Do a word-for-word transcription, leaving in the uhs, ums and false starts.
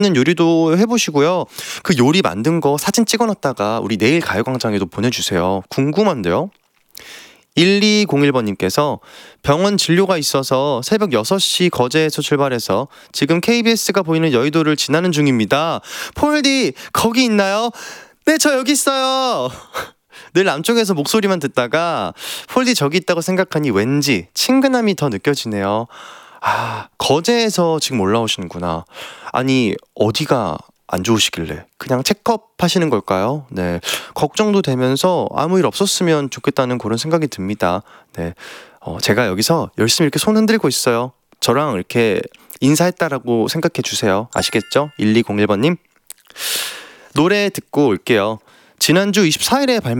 요리도 해보시고요. 그 요리 만든 거 사진 찍어놨다가 우리 내일 가요광장에도 보내주세요. 궁금한데요. 일이공일 번님께서 병원 진료가 있어서 새벽 여섯 시 거제에서 출발해서 지금 케이비에스가 보이는 여의도를 지나는 중입니다. 폴디 거기 있나요? 네, 저 여기 있어요. 늘 남쪽에서 목소리만 듣다가 폴디 저기 있다고 생각하니 왠지 친근함이 더 느껴지네요. 아, 거제에서 지금 올라오시는구나. 아니, 어디가 안 좋으시길래 그냥 체크업 하시는 걸까요? 네, 걱정도 되면서 아무 일 없었으면 좋겠다는 그런 생각이 듭니다. 네, 어, 제가 여기서 열심히 이렇게 손 흔들고 있어요. 저랑 이렇게 인사했다라고 생각해 주세요. 아시겠죠? 일이공일 번님 노래 듣고 올게요. 지난주 이십사 일에 발매